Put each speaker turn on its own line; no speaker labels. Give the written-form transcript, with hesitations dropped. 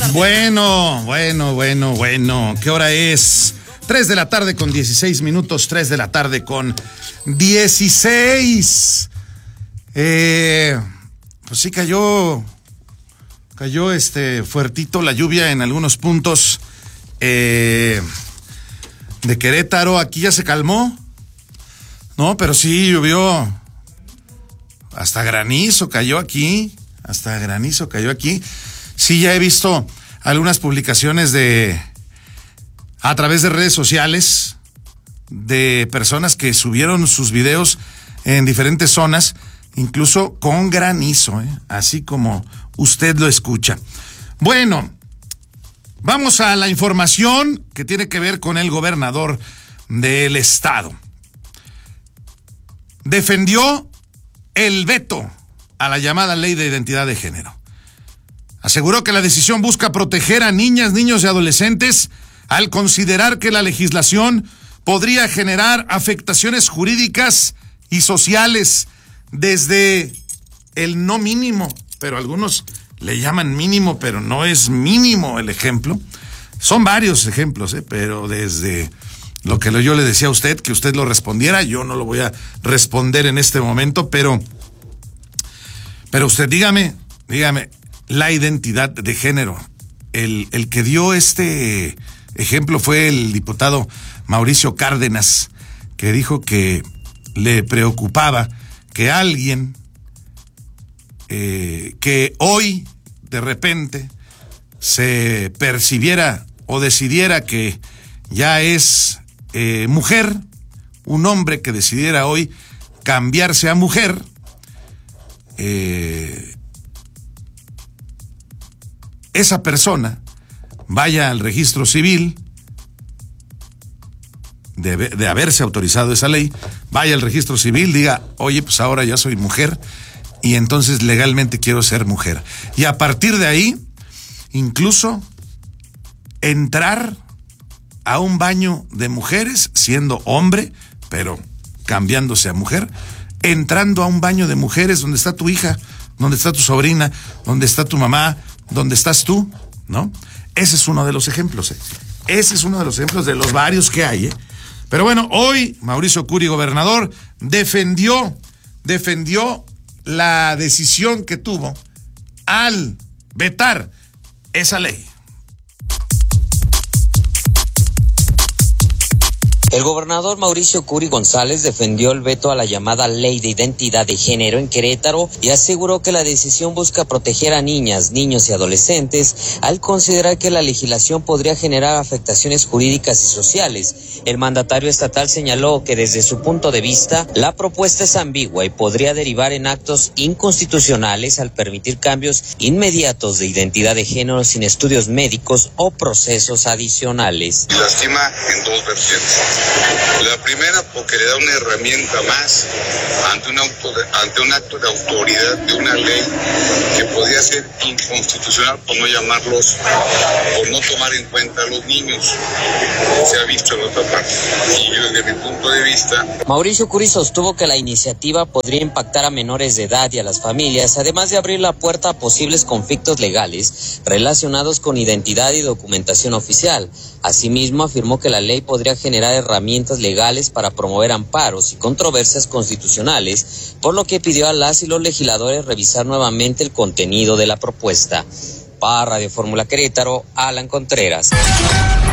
Bueno. ¿Qué hora es? 3 de la tarde con 16 minutos, 3 de la tarde con 16. Pues sí cayó fuertito la lluvia en algunos puntos de Querétaro. Aquí ya se calmó, no, pero sí llovió, hasta granizo cayó aquí. Sí, ya he visto algunas publicaciones a través de redes sociales de personas que subieron sus videos en diferentes zonas, incluso con granizo, así como usted lo escucha. Bueno, vamos a la información que tiene que ver con el gobernador del estado. Defendió el veto a la llamada ley de identidad de género. Aseguró que la decisión busca proteger a niñas, niños y adolescentes al considerar que la legislación podría generar afectaciones jurídicas y sociales desde el no mínimo, pero algunos le llaman mínimo, pero no es mínimo el ejemplo. Son varios ejemplos, pero desde lo que yo le decía a usted, que usted lo respondiera, yo no lo voy a responder en este momento, pero usted dígame, la identidad de género. El que dio este ejemplo fue el diputado Mauricio Cárdenas, que dijo que le preocupaba que alguien que hoy de repente se percibiera o decidiera que ya es mujer, un hombre que decidiera hoy cambiarse a mujer, esa persona vaya al registro civil, de haberse autorizado esa ley, vaya al registro civil, diga, oye, pues ahora ya soy mujer y entonces legalmente quiero ser mujer. Y a partir de ahí, incluso entrar a un baño de mujeres, siendo hombre, pero cambiándose a mujer, entrando a un baño de mujeres donde está tu hija, donde está tu sobrina, donde está tu mamá, donde estás tú, ¿no? Ese es uno de los ejemplos, Ese es uno de los ejemplos de los varios que hay, Pero bueno, hoy Mauricio Curi, gobernador, defendió la decisión que tuvo al vetar esa ley.
El gobernador Mauricio Curi González defendió el veto a la llamada Ley de Identidad de Género en Querétaro y aseguró que la decisión busca proteger a niñas, niños y adolescentes al considerar que la legislación podría generar afectaciones jurídicas y sociales. El mandatario estatal señaló que desde su punto de vista, la propuesta es ambigua y podría derivar en actos inconstitucionales al permitir cambios inmediatos de identidad de género sin estudios médicos o procesos adicionales.
Lastima en dos vertientes. La primera, porque le da una herramienta más ante un acto de autoridad de una ley que podría ser inconstitucional por no tomar en cuenta a los niños. Se ha visto en otra parte. Y yo, desde mi punto de vista...
Mauricio Curi sostuvo que la iniciativa podría impactar a menores de edad y a las familias, además de abrir la puerta a posibles conflictos legales relacionados con identidad y documentación oficial. Asimismo, afirmó que la ley podría generar herramientas legales para promover amparos y controversias constitucionales, por lo que pidió a las y los legisladores revisar nuevamente el contenido de la propuesta. Para Radio Fórmula Querétaro, Alan Contreras.